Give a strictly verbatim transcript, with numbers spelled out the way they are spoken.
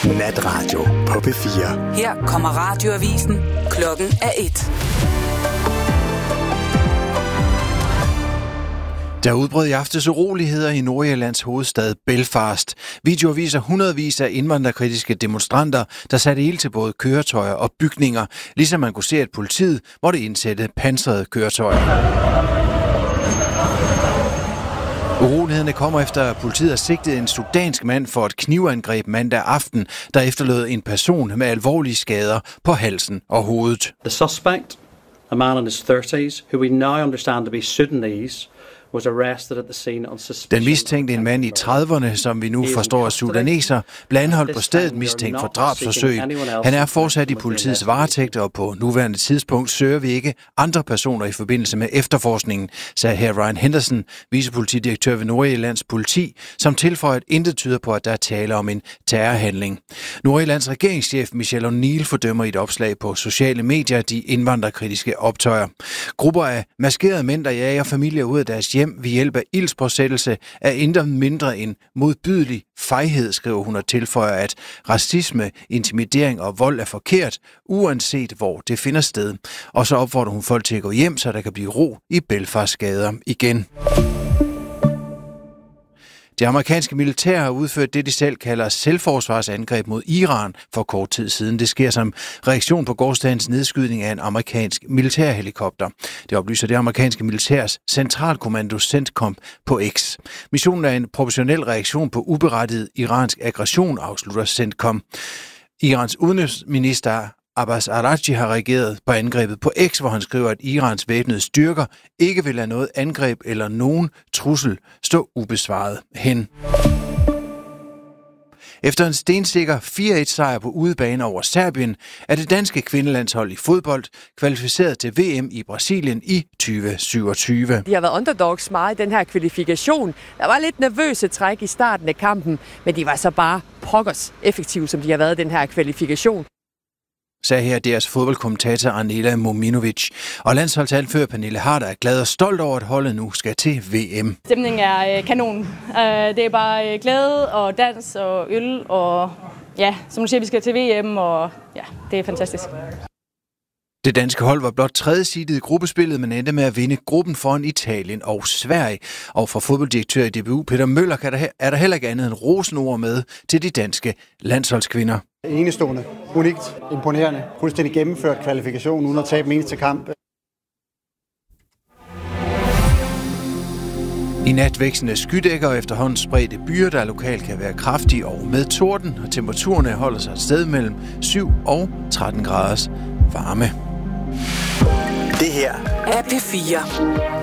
Natradio på P fire. Her kommer radioavisen. Klokken er et. Der udbrød i aftes uroligheder i Nordirlands hovedstad Belfast. Videoer viser hundredvis af indvandrerkritiske demonstranter, der satte ild til både køretøjer og bygninger, ligesom man kunne se, at politiet måtte indsætte pansrede køretøjer. Urolighederne kommer efter, at politiet har sigtet en sudansk mand for et knivangreb mandag aften, der efterlod en person med alvorlige skader på halsen og hovedet. The suspect, a man in his thirties, who we now understand to be Sudanese, was arrested at the scene on suspicion. Den mistænkte en mand i trediverne, som vi nu forstår er sudaneser, blev anholdt på stedet mistænkt for drabsforsøg. Han er fortsat i politiets varetægt, og på nuværende tidspunkt søger vi ikke andre personer i forbindelse med efterforskningen, sagde her Ryan Henderson, vicepolitidirektør ved Nordirlands politi, som tilføjer, at intet tyder på, at der er tale om en terrorhandling. Nordirlands regeringschef Michelle O'Neill fordømmer i et opslag på sociale medier de indvandrerkritiske optøjer. Grupper af maskerede mænd, der jager familier ud af deres hjem ved hjælp af ildspåsættelse, er intet mindre end modbydelig fejhed, skriver hun og tilføjer, at racisme, intimidering og vold er forkert, uanset hvor det finder sted. Og så opfordrer hun folk til at gå hjem, så der kan blive ro i Belfasts gader igen. Det amerikanske militær har udført det, de selv kalder selvforsvarsangreb mod Iran for kort tid siden. Det sker som reaktion på gårsdagens nedskydning af en amerikansk militærhelikopter. Det oplyser det amerikanske militærs centralkommando CENTCOM på X. Missionen er en proportionel reaktion på uberettiget iransk aggression, afslutter CENTCOM. Irans udenrigsminister Abbas Araghchi har reageret på angrebet på X, hvor han skriver, at Irans væbnede styrker ikke vil lade noget angreb eller nogen trussel stå ubesvaret hen. Efter en stensikker fire et sejr på udebane over Serbien, er det danske kvindelandshold i fodbold kvalificeret til V M i Brasilien i tyve syvogtyve. De har været underdogs meget i den her kvalifikation. Der var lidt nervøse træk i starten af kampen, men de var så bare pokkers effektive, som de har været i den her kvalifikation, sagde her deres fodboldkommentator Arnela Mominovic. Og landsholdsanfører Pernille Harder er glad og stolt over, at holdet nu skal til V M. Stemningen er kanon. Det er bare glæde og dans og øl, og ja, som du siger, vi skal til V M, og ja, det er fantastisk. Det danske hold var blot tredje seedet i gruppespillet, men endte med at vinde gruppen foran Italien og Sverige. Og fra fodbolddirektør i D B U, Peter Møller, er der heller ikke andet end rosenord med til de danske landsholdskvinder. Enestående, unikt, imponerende, fuldstændig gennemført kvalifikation uden at tabe den eneste kamp. I nat vækstende skydækker og efterhånden spredte byer, der lokalt kan være kraftige og med torden, og temperaturerne holder sig et sted mellem syv og tretten graders varme. Det her er P fire.